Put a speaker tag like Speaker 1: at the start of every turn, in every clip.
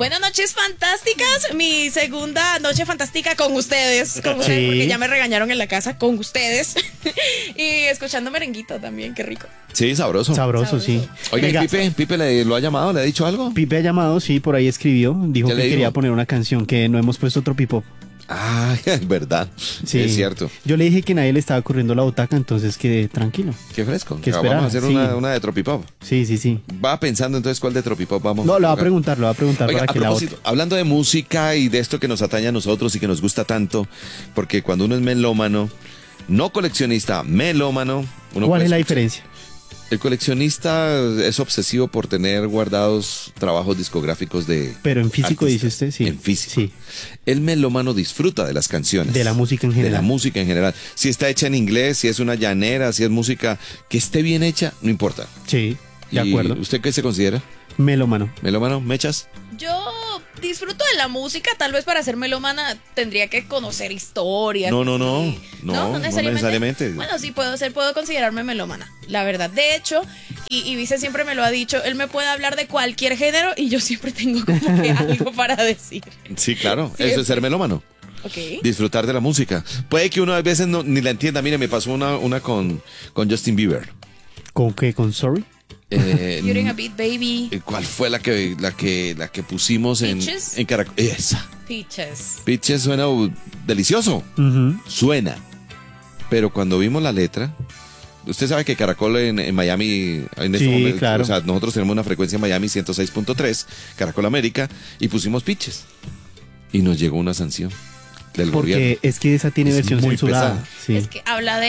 Speaker 1: Buenas noches fantásticas, mi segunda noche fantástica con ustedes, porque ya me regañaron en la casa con ustedes y escuchando merenguito también, qué rico.
Speaker 2: Sí, sabroso.
Speaker 3: Sabroso, sí.
Speaker 2: Oiga, Pipe lo ha llamado, le ha dicho algo.
Speaker 3: Pipe ha llamado, sí, por ahí escribió, dijo
Speaker 2: ¿Qué
Speaker 3: que
Speaker 2: le
Speaker 3: quería
Speaker 2: dijo?
Speaker 3: poner una canción, que no hemos puesto Tropipop.
Speaker 2: Ah, verdad.
Speaker 3: Sí.
Speaker 2: Es cierto.
Speaker 3: Yo le dije que nadie le estaba corriendo la butaca, entonces que tranquilo.
Speaker 2: Qué fresco.
Speaker 3: Que
Speaker 2: Vamos
Speaker 3: esperara,
Speaker 2: a hacer
Speaker 3: sí.
Speaker 2: una de Tropipop.
Speaker 3: Sí.
Speaker 2: Va pensando entonces cuál de Tropipop vamos
Speaker 3: No, lo va a
Speaker 2: tocar?
Speaker 3: preguntar
Speaker 2: Oiga,
Speaker 3: para
Speaker 2: a
Speaker 3: que la vote.
Speaker 2: propósito, hablando de música y de esto que nos atañe a nosotros y que nos gusta tanto, porque cuando uno es melómano, no coleccionista, melómano, uno
Speaker 3: ¿Cuál
Speaker 2: puede
Speaker 3: es la
Speaker 2: escuchar.
Speaker 3: diferencia?
Speaker 2: El coleccionista es obsesivo por tener guardados trabajos discográficos de
Speaker 3: Pero en físico,
Speaker 2: artistas.
Speaker 3: dice usted, sí.
Speaker 2: En físico.
Speaker 3: Sí.
Speaker 2: El melómano disfruta de las canciones.
Speaker 3: De la música en
Speaker 2: De la
Speaker 3: general.
Speaker 2: música en general. Si está hecha en inglés, si es una llanera, si es música que esté bien hecha, no importa.
Speaker 3: Sí, de
Speaker 2: ¿Y
Speaker 3: acuerdo.
Speaker 2: usted qué se considera?
Speaker 3: Melómano.
Speaker 2: ¿Melómano? ¿Mechas?
Speaker 1: Yo disfruto de la música, tal vez para ser melómana tendría que conocer historias.
Speaker 2: No necesariamente.
Speaker 1: Bueno, sí puedo considerarme melómana, la verdad. De hecho, y Vice siempre me lo ha dicho, él me puede hablar de cualquier género y yo siempre tengo como que algo para decir.
Speaker 2: Sí, claro.
Speaker 1: Sí,
Speaker 2: Eso es ser melómano.
Speaker 1: Ok.
Speaker 2: Disfrutar de la música. Puede que uno a veces ni la entienda. Mire, me pasó una con Justin Bieber.
Speaker 3: ¿Con qué? ¿Con Sorry?
Speaker 1: You're in a beat, baby.
Speaker 2: ¿Cuál fue la que pusimos
Speaker 1: Peaches.
Speaker 2: en Caracol? Esa.
Speaker 1: Peaches.
Speaker 2: Peaches suena delicioso.
Speaker 3: Ujú.
Speaker 2: Suena. Pero cuando vimos la letra, usted sabe que Caracol en Miami, en este
Speaker 3: Sí,
Speaker 2: momento,
Speaker 3: claro.
Speaker 2: o sea, nosotros tenemos una frecuencia en Miami 106.3, Caracol América, y pusimos Peaches. Y nos llegó una sanción del gobierno.
Speaker 3: Porque es que esa tiene
Speaker 2: Es
Speaker 3: versión
Speaker 2: muy
Speaker 3: censurada.
Speaker 2: pesada.
Speaker 3: Sí.
Speaker 1: Es que habla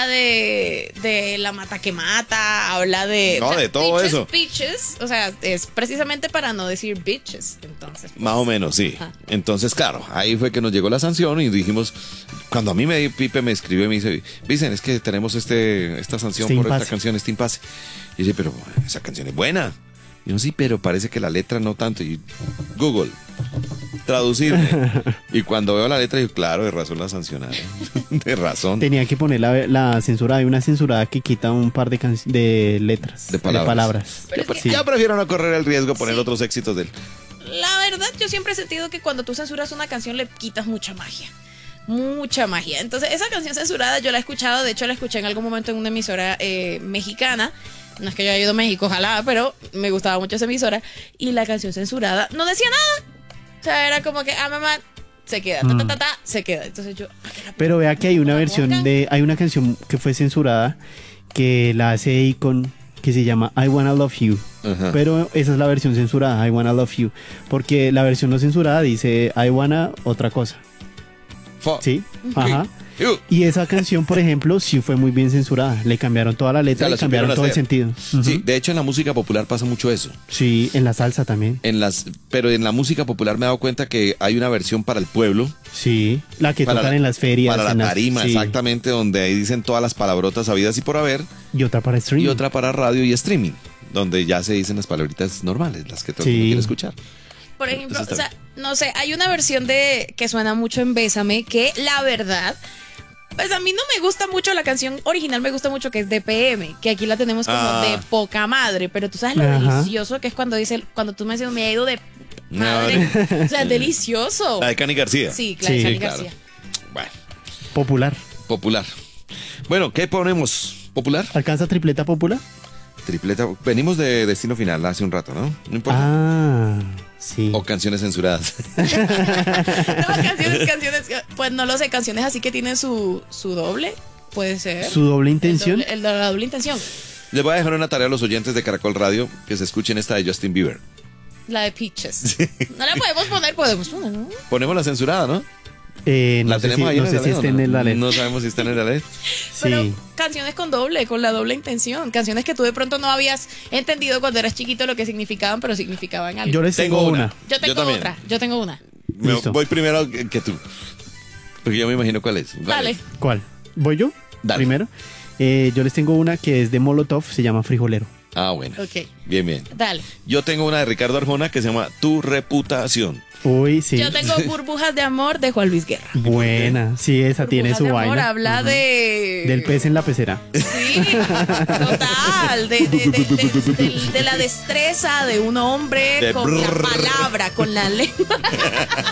Speaker 1: de la mata que mata, habla de...
Speaker 2: No, de todo
Speaker 1: Peaches,
Speaker 2: eso.
Speaker 1: Peaches, o sea, es precisamente para no decir bitches, entonces. pues,
Speaker 2: Más o menos, sí.
Speaker 1: Ajá.
Speaker 2: Entonces, claro, ahí fue que nos llegó la sanción y dijimos, cuando a mí Pipe me escribió y me dice, dicen, es que tenemos esta sanción
Speaker 3: Este
Speaker 2: por
Speaker 3: impasse.
Speaker 2: esta canción, este impasse. Y dice, pero esa canción es buena. Y yo, sí, pero parece que la letra no tanto. Y Google, traducirme. Y cuando veo la letra, digo, claro, de razón la sancionaron. De razón.
Speaker 3: Tenía que poner la censurada. Hay una censurada que quita un par de letras.
Speaker 2: De palabras.
Speaker 1: Pero es que-
Speaker 3: Sí.
Speaker 2: Ya prefiero no correr el riesgo de poner
Speaker 1: Sí.
Speaker 2: otros éxitos de él.
Speaker 1: La verdad, yo siempre he sentido que cuando tú censuras una canción le quitas mucha magia. Mucha magia. Entonces, esa canción censurada yo la he escuchado, de hecho la escuché en algún momento en una emisora mexicana. No es que yo haya ido a México, ojalá, pero me gustaba mucho esa emisora. Y la canción censurada no decía nada. O sea, era como que, mamá, se queda, se queda. Entonces yo...
Speaker 3: Pero vea que hay una
Speaker 1: ¿La
Speaker 3: versión
Speaker 1: pongan?
Speaker 3: hay una canción que fue censurada que la hace Akon, que se llama I Wanna Love You.
Speaker 2: Ajá.
Speaker 3: Pero esa es la versión censurada, I Wanna Love You. Porque la versión no censurada dice I Wanna otra cosa. ¿Sí? Ajá. Y esa canción, por ejemplo, sí fue muy bien censurada. Le cambiaron toda la letra
Speaker 2: O sea, la
Speaker 3: y cambiaron
Speaker 2: supieron
Speaker 3: todo el
Speaker 2: hacer.
Speaker 3: sentido. Ujú.
Speaker 2: Sí, de hecho en la música popular pasa mucho eso.
Speaker 3: Sí, en la salsa también.
Speaker 2: Pero en la música popular me he dado cuenta que hay una versión para el pueblo,
Speaker 3: Sí, la que
Speaker 2: para
Speaker 3: tocan
Speaker 2: la-
Speaker 3: en las ferias.
Speaker 2: para la
Speaker 3: en las-
Speaker 2: tarima,
Speaker 3: sí.
Speaker 2: exactamente, donde ahí dicen todas las palabrotas habidas y por haber,
Speaker 3: Y otra para streaming.
Speaker 2: y otra para radio y streaming, donde ya se dicen las palabritas normales, las que todo el
Speaker 3: Sí.
Speaker 2: mundo quiere escuchar.
Speaker 1: Por ejemplo,
Speaker 2: Eso
Speaker 1: o
Speaker 2: está
Speaker 1: sea, no sé, hay una versión que suena mucho en Bésame que la verdad, pues a mí no me gusta mucho la canción original, me gusta mucho que es de PM, que aquí la tenemos como
Speaker 2: Ah.
Speaker 1: de poca madre, pero tú sabes lo
Speaker 3: Ajá.
Speaker 1: delicioso que es cuando tú me dices me he ido de madre, o sea, es delicioso.
Speaker 2: La de Cani García.
Speaker 1: Sí, claro,
Speaker 3: Sí,
Speaker 1: Cani
Speaker 2: claro.
Speaker 1: García.
Speaker 2: Bueno,
Speaker 3: Popular.
Speaker 2: popular. Bueno, ¿qué ponemos? ¿Popular?
Speaker 3: ¿Alcanza tripleta popular?
Speaker 2: Tripleta. Venimos de Destino Final hace un rato, ¿no? No importa.
Speaker 3: Ah, sí.
Speaker 2: O canciones censuradas.
Speaker 1: No, canciones, pues no lo sé, canciones así que tienen su doble, puede ser.
Speaker 3: ¿Su doble intención?
Speaker 1: El de la doble intención.
Speaker 2: Les voy a dejar una tarea a los oyentes de Caracol Radio que se escuchen esta de Justin Bieber.
Speaker 1: La de Peaches. No la podemos poner, ¿no?
Speaker 2: Ponemos la censurada, ¿no?
Speaker 3: No
Speaker 2: ¿La
Speaker 3: sé
Speaker 2: tenemos
Speaker 3: si,
Speaker 2: ahí
Speaker 3: no
Speaker 2: en
Speaker 3: sé
Speaker 2: el
Speaker 3: si está en el
Speaker 2: no?
Speaker 3: Dalet.
Speaker 2: No sabemos si está en el Dalet.
Speaker 1: Pero
Speaker 3: Sí.
Speaker 1: canciones con la doble intención. Canciones que tú de pronto no habías entendido cuando eras chiquito lo que significaban, pero significaban algo.
Speaker 3: Yo les tengo una.
Speaker 1: Yo tengo
Speaker 2: también.
Speaker 1: otra. Yo tengo una.
Speaker 3: Listo.
Speaker 2: Voy primero que tú. Porque yo me imagino cuál es.
Speaker 1: Dale.
Speaker 3: ¿Cuál? ¿Voy yo?
Speaker 2: Dale.
Speaker 3: Primero. Yo les tengo una que es de Molotov, se llama Frijolero.
Speaker 2: Ah, bueno.
Speaker 1: Ok.
Speaker 2: Bien, bien.
Speaker 1: Dale.
Speaker 2: Yo tengo una de Ricardo Arjona que se llama Tu reputación.
Speaker 3: Uy, sí.
Speaker 1: Yo tengo Burbujas de amor de Juan Luis Guerra.
Speaker 3: Buena, sí, esa tiene su
Speaker 1: de amor
Speaker 3: vaina.
Speaker 1: habla de...
Speaker 3: Del pez en la pecera.
Speaker 1: Sí, total. De la destreza de un hombre con la palabra, con la lengua.